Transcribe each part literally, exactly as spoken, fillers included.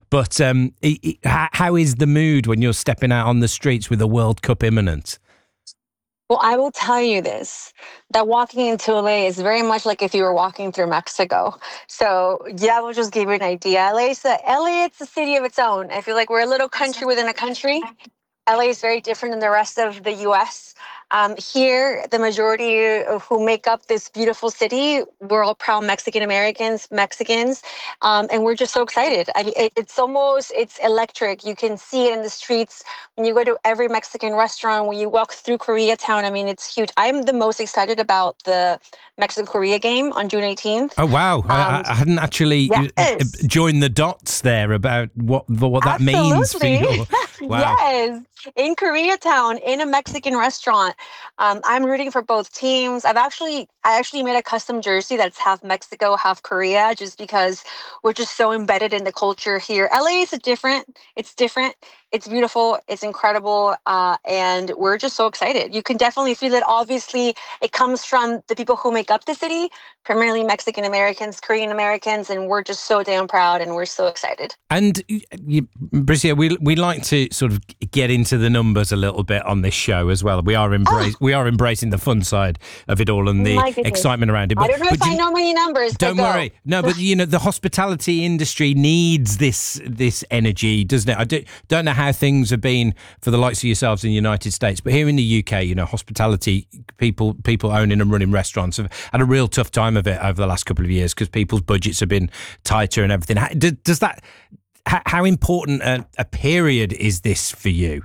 But um, it, it, how, how is the mood when you're stepping out on the streets with the World Cup imminent? Well, I will tell you this, that walking into L A is very much like if you were walking through Mexico. So yeah, we'll just give you an idea. L A is a, L A, it's a city of its own. I feel like we're a little country within a country. L A is very different than the rest of the U S. Um, here, the majority of who make up this beautiful city, we're all proud Mexican Americans, Mexicans, um, and we're just so excited. I mean, it, it's almost, it's electric. You can see it in the streets when you go to every Mexican restaurant, when you walk through Koreatown. I mean, it's huge. I'm the most excited about the Mexico-Korea game on June eighteenth. Oh, wow. Um, I, I hadn't actually yes. joined the dots there about what what that Absolutely. means for you. Wow. Yes, in Koreatown, in a Mexican restaurant. Um, I'm rooting for both teams. I've actually, I actually made a custom jersey that's half Mexico, half Korea, just because we're just so embedded in the culture here. L A is a different, it's different. It's beautiful. It's incredible. Uh, and we're just so excited. You can definitely feel it. Obviously, it comes from the people who make up the city, primarily Mexican Americans, Korean Americans, and we're just so damn proud and we're so excited. And, you, Bricia, we we like to sort of get into the numbers a little bit on this show as well. We are embrace, oh. we are embracing the fun side of it all and the excitement around it. But, I don't know if you, I know many numbers. Don't worry. No, but you know, the hospitality industry needs this this energy, doesn't it? I do, don't know how things have been for the likes of yourselves in the United States, but here in the U K, you know, hospitality people people owning and running restaurants have had a real tough time of it over the last couple of years because people's budgets have been tighter and everything. How, does that? How important a, a period is this for you?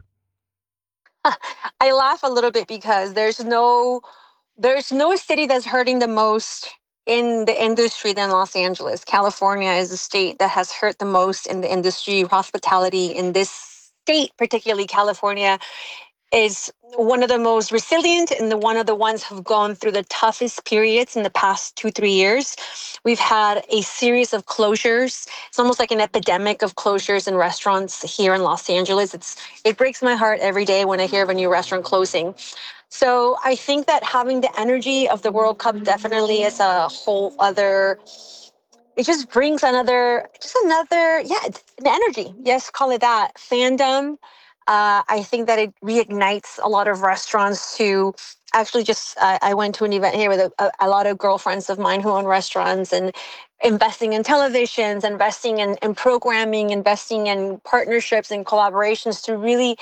I laugh a little bit because there's no there's no city that's hurting the most in the industry than Los Angeles. California is the state that has hurt the most in the industry. Hospitality in this state, particularly California, is one of the most resilient and the one of the ones who've gone through the toughest periods in the past two, three years. We've had a series of closures. It's almost like an epidemic of closures in restaurants here in Los Angeles. It's it breaks my heart every day when I hear of a new restaurant closing. So I think that having the energy of the World Cup definitely is a whole other, it just brings another, just another, yeah, it's an energy. Yes, call it that. Fandom. Uh, I think that it reignites a lot of restaurants to actually just, uh, I went to an event here with a, a lot of girlfriends of mine who own restaurants and investing in televisions, investing in, in programming, investing in partnerships and collaborations to really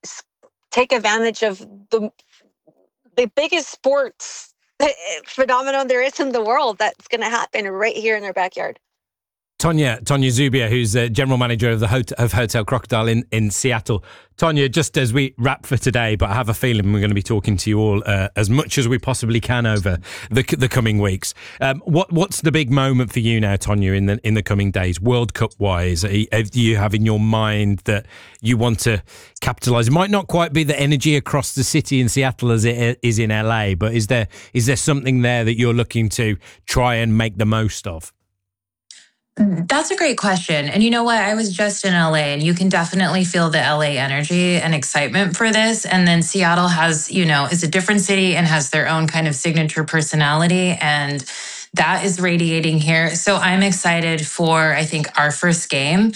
take advantage of the, the biggest sports phenomenon there is in the world that's going to happen right here in their backyard. Tonya, Tonya Zubia, who's the general manager of the Hotel, of Hotel Crocodile in, in Seattle. Tonya, just as we wrap for today, but I have a feeling we're going to be talking to you all uh, as much as we possibly can over the the coming weeks. Um, what what's the big moment for you now, Tonya, in the in the coming days, World Cup wise? Do you have in your mind that you want to capitalise? It might not quite be the energy across the city in Seattle as it is in L A, but is there is there something there that you're looking to try and make the most of? That's a great question. And you know what? I was just in L A and you can definitely feel the L A energy and excitement for this. And then Seattle has, you know, is a different city and has their own kind of signature personality. And that is radiating here. So I'm excited for, I think, our first game.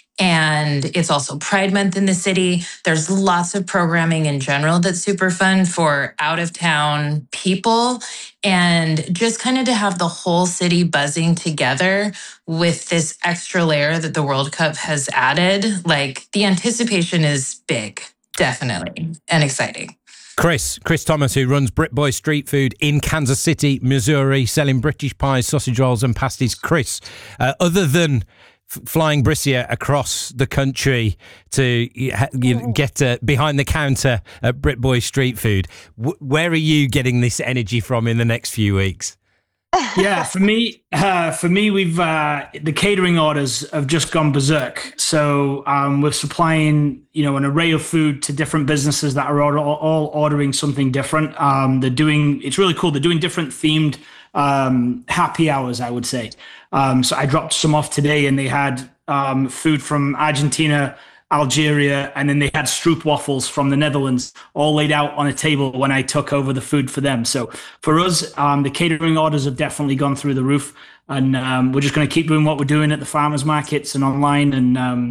And it's also Pride Month in the city. There's lots of programming in general that's super fun for out-of-town people. And just kind of to have the whole city buzzing together with this extra layer that the World Cup has added, like the anticipation is big, definitely, and exciting. Chris, Chris Thomas, who runs Brit Boy Street Food in Kansas City, Missouri, selling British pies, sausage rolls and pasties. Chris, uh, other than flying Bricia across the country to you know, get uh, behind the counter at Brit Boy Street Food, w- where are you getting this energy from in the next few weeks? Yeah, for me, uh, for me, we've uh, the catering orders have just gone berserk. So um, we're supplying, you know, an array of food to different businesses that are all, all ordering something different. Um, they're doing, it's really cool. They're doing different themed um, happy hours, I would say. Um, so I dropped some off today, and they had um, food from Argentina, Algeria, and then they had stroop waffles from the Netherlands all laid out on a table when I took over the food for them. So for us, um, the catering orders have definitely gone through the roof, and um, we're just going to keep doing what we're doing at the farmers markets and online, and um,